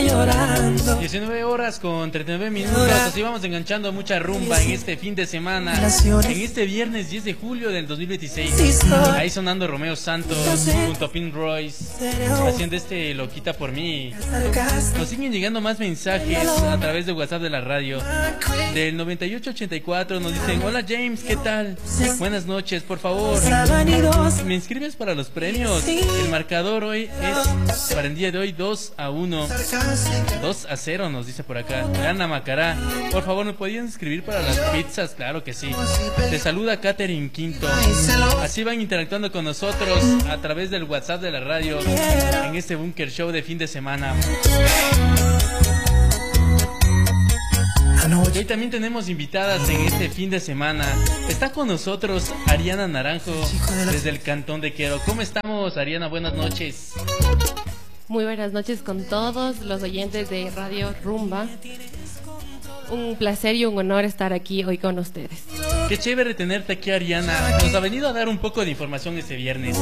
19 horas con 39 minutos. Así vamos enganchando mucha rumba en este fin de semana, en este viernes 10 de julio del 2026. Ahí sonando Romeo Santos junto a Pink Royce, haciendo este Loquita por mí. Nos siguen llegando más mensajes a través de WhatsApp de la radio. Del 9884 nos dicen: hola James, ¿qué tal? Buenas noches, por favor, ¿me inscribes para los premios? El marcador hoy es para el día de hoy 2-1, 2-0 nos dice por acá. Ana Macará, por favor, ¿me podían inscribir para las pizzas? Claro que sí. Te saluda Catherine Quinto. Así van interactuando con nosotros a través del WhatsApp de la radio en este Bunker Show de fin de semana. Y hoy también tenemos invitadas en este fin de semana. Está con nosotros Ariana Naranjo desde el Cantón de Quero. ¿Cómo estamos, Ariana? Buenas noches. Muy buenas noches con todos los oyentes de Radio Rumba. Un placer y un honor estar aquí hoy con ustedes. Qué chévere tenerte aquí, Ariana. Nos ha venido a dar un poco de información este viernes.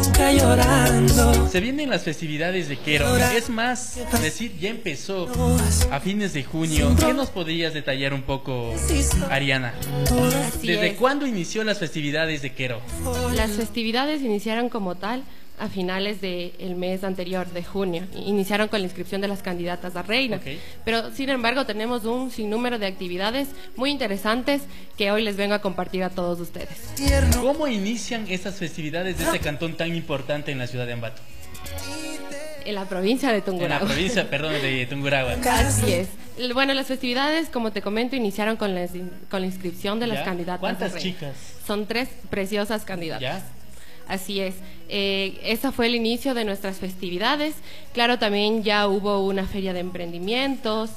Se vienen las festividades de Quero. Es más, decir, ya empezó a fines de junio. ¿Qué nos podrías detallar un poco, Ariana? ¿Desde cuándo inició las festividades de Quero? Las festividades iniciaron como tal a finales del mes anterior, de junio. Iniciaron con la inscripción de las candidatas a reina. Pero sin embargo tenemos un sinnúmero de actividades muy interesantes que hoy les vengo a compartir a todos ustedes. ¿Cómo inician estas festividades de este cantón tan importante en la ciudad de Ambato? En la provincia de Tungurahua. En la provincia, perdón, de Tungurahua. Así es. Bueno, las festividades, como te comento, iniciaron con la inscripción de las candidatas. ¿Cuántas a reina. chicas? Son 3 preciosas candidatas. ¿Ya? Así es, ese fue el inicio de nuestras festividades. Claro, también ya hubo una feria de emprendimientos,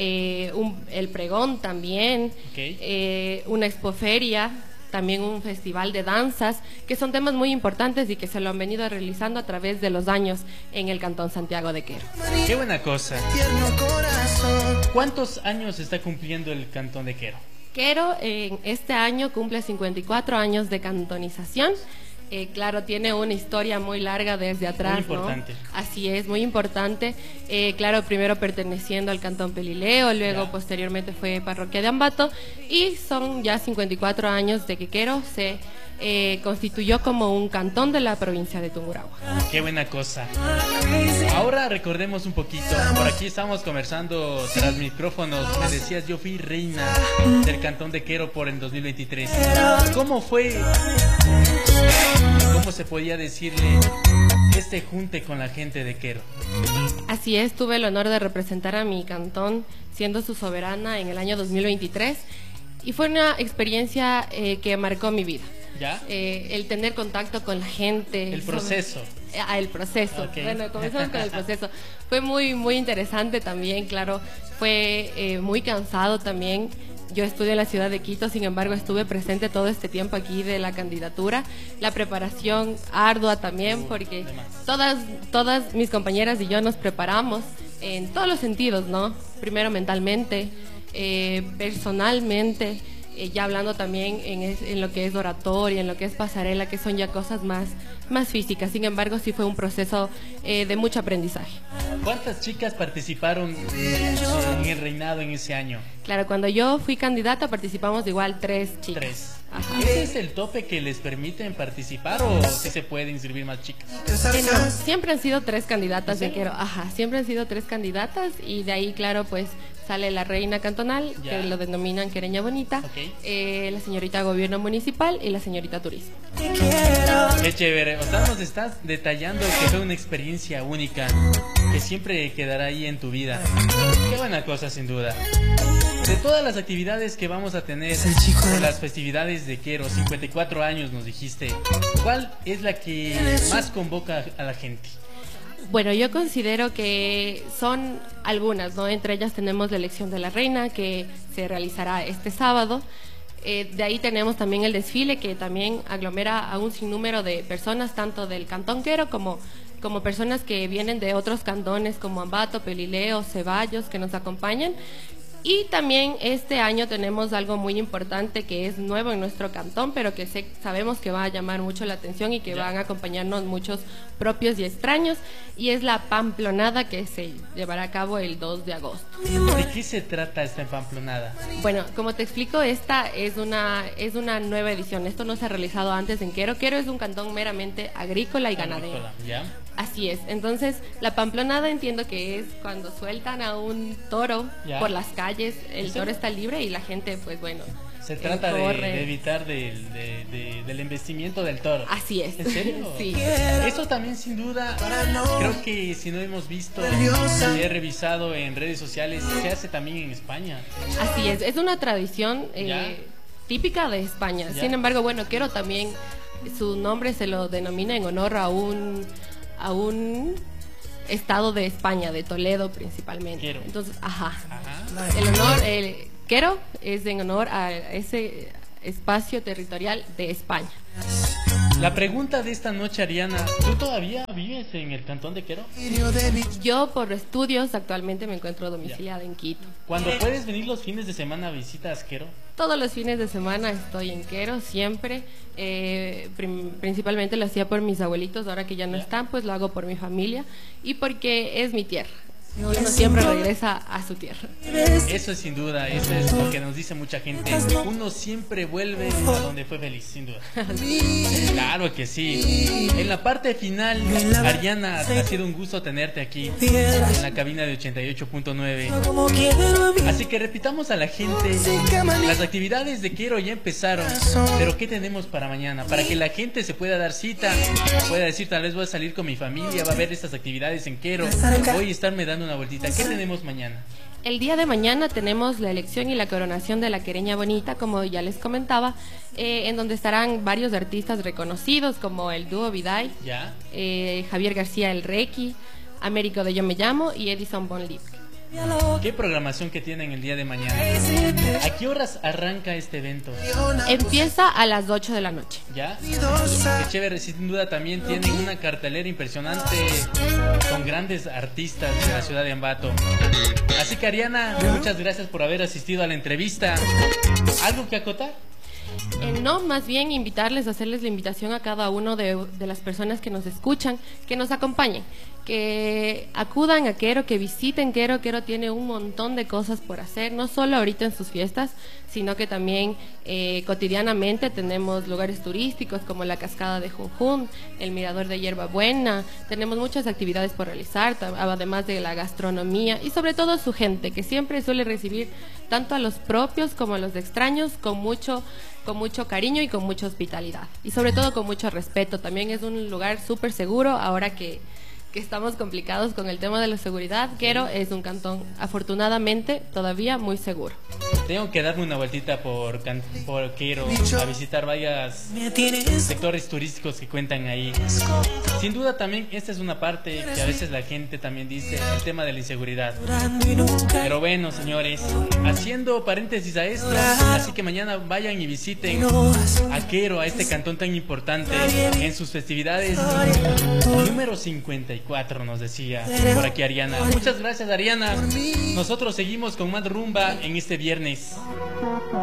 el pregón también, una expoferia, también un festival de danzas, que son temas muy importantes y que se lo han venido realizando a través de los años en el Cantón Santiago de Quero. ¡Qué buena cosa! ¿Cuántos años está cumpliendo el Cantón de Quero? Quero este año cumple 54 años de cantonización. Claro, tiene una historia muy larga desde atrás, muy importante, ¿no? Así es, muy importante. Claro, primero perteneciendo al Cantón Pelileo, luego posteriormente fue parroquia de Ambato, y son ya 54 años de que Quero se constituyó como un cantón de la provincia de Tungurahua. Qué buena cosa. Ahora recordemos un poquito. Por aquí estamos conversando tras micrófonos. Me decías, yo fui reina del Cantón de Quero por el 2023. ¿Cómo fue? ¿Cómo se podía decirle este junte con la gente de Quero? Así es, tuve el honor de representar a mi cantón siendo su soberana en el año 2023 y fue una experiencia que marcó mi vida. ¿Ya? El tener contacto con la gente. El proceso. El proceso. Okay. Bueno, comenzamos con el proceso. Fue muy interesante también, claro. Fue muy cansado también. Yo estudié en la ciudad de Quito, sin embargo estuve presente todo este tiempo aquí de la candidatura. La preparación ardua también, porque todas mis compañeras y yo nos preparamos en todos los sentidos, ¿no? Primero mentalmente, personalmente, ya hablando también en lo que es oratoria, en lo que es pasarela, que son ya cosas más físicas. Sin embargo, sí fue un proceso de mucho aprendizaje. ¿Cuántas chicas participaron en el reinado en ese año? Claro, cuando yo fui candidata participamos de igual 3 chicas. 3. ¿Ese es el tope que les permiten participar o si se puede inscribir más chicas? No, siempre han sido 3 candidatas de Quero. Siempre han sido 3 candidatas y de ahí, claro, pues sale la reina cantonal, que lo denominan Quereña Bonita, la señorita Gobierno Municipal y la señorita Turismo. Qué chévere. O sea, nos estás detallando que fue una experiencia única que siempre quedará ahí en tu vida. Qué buena cosa, sin duda. De todas las actividades que vamos a tener en las festividades de Quero, 54 años nos dijiste, ¿cuál es la que más convoca a la gente? Bueno, yo considero que son algunas, ¿no? Entre ellas tenemos la elección de la reina, que se realizará este sábado. De ahí tenemos también el desfile, que también aglomera a un sinnúmero de personas, tanto del Cantón Quero como personas que vienen de otros cantones como Ambato, Pelileo, Ceballos, que nos acompañan. Y también este año tenemos algo muy importante que es nuevo en nuestro cantón, pero que sabemos que va a llamar mucho la atención y que van a acompañarnos muchos propios y extraños, y es la Pamplonada, que se llevará a cabo el 2 de agosto. ¿De qué se trata esta Pamplonada? Bueno, como te explico, esta es una nueva edición. Esto no se ha realizado antes en Quero. Quero es un cantón meramente agrícola y ganadero. ¿Ya? Así es. Entonces, la Pamplonada entiendo que es cuando sueltan a un toro por las calles. El toro está libre y la gente, pues bueno, se trata de evitar del embestimiento del toro. Así es. ¿En serio? Sí. Eso también sin duda, creo que si no hemos visto, he revisado en redes sociales, se hace también en España. Así es una tradición típica de España. ¿Ya? Sin embargo, bueno, Quero también, su nombre se lo denomina en honor a un estado de España, de Toledo principalmente. Quero. Entonces, el honor, Quero es en honor a ese espacio territorial de España. La pregunta de esta noche, Ariana, ¿tú todavía vives en el cantón de Quero? Yo por estudios actualmente me encuentro domiciliada en Quito. ¿Cuándo puedes venir los fines de semana visitas Quero? Todos los fines de semana estoy en Quero, siempre. Principalmente lo hacía por mis abuelitos, ahora que ya no están, pues lo hago por mi familia y porque es mi tierra. Uno siempre regresa a su tierra. Eso es sin duda, eso es lo que nos dice mucha gente. Uno siempre vuelve a donde fue feliz, sin duda. Claro que sí. En la parte final, Ariana, ha sido un gusto tenerte aquí en la cabina de 88.9. Así que repitamos a la gente, las actividades de Quero ya empezaron, pero ¿qué tenemos para mañana? Para que la gente se pueda dar cita, pueda decir, tal vez voy a salir con mi familia, va a ver estas actividades en Quero, voy a estarme dando una vueltita. ¿Qué tenemos mañana? El día de mañana tenemos la elección y la coronación de la Quereña Bonita, como ya les comentaba, en donde estarán varios artistas reconocidos como el dúo Viday, Javier García el Requi, Américo de Yo Me Llamo y Edison Von Lip. ¿Qué programación que tienen el día de mañana? ¿A qué horas arranca este evento? Empieza a las 8 de la noche. ¿Ya? Qué chévere, sin duda también tienen una cartelera impresionante con grandes artistas de la ciudad de Ambato. Así que Ariana, muchas gracias por haber asistido a la entrevista. ¿Algo que acotar? No, más bien invitarles, hacerles la invitación a cada uno de las personas que nos escuchan, que nos acompañen, que acudan a Quero, que visiten Quero. Quero tiene un montón de cosas por hacer, no solo ahorita en sus fiestas, sino que también cotidianamente tenemos lugares turísticos como la Cascada de Junjún, el Mirador de Hierbabuena. Tenemos muchas actividades por realizar, además de la gastronomía y sobre todo su gente, que siempre suele recibir tanto a los propios como a los extraños con mucho cariño y con mucha hospitalidad y sobre todo con mucho respeto. También es un lugar súper seguro ahora que estamos complicados con el tema de la seguridad. Quero es un cantón afortunadamente todavía muy seguro. Tengo que darme una vueltita por Quero a visitar varios sectores turísticos que cuentan ahí. Sin duda también esta es una parte que a veces la gente también dice, el tema de la inseguridad. Pero bueno, señores, haciendo paréntesis a esto, así que mañana vayan y visiten a Quero, a este cantón tan importante en sus festividades número 54, nos decía por aquí Ariana. Muchas gracias, Ariana. Nosotros seguimos con más rumba en este viernes.